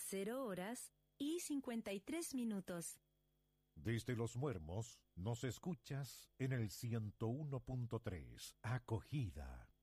0:53. Desde Los Muermos nos escuchas en el 101.3. Acogida.